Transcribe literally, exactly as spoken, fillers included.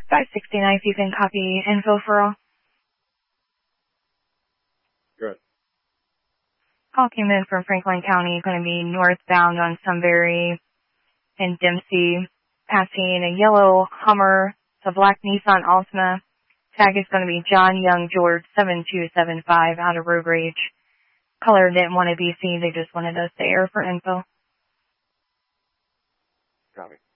five sixty-nine, if you can copy info for all. Good. Call came in from Franklin County, going to be northbound on Sunbury and Dempsey, passing a yellow Hummer, a black Nissan Altima. Tag is going to be John Young George seven two seven five out of road rage. Caller didn't want to be seen, they just wanted us there for info. Copy.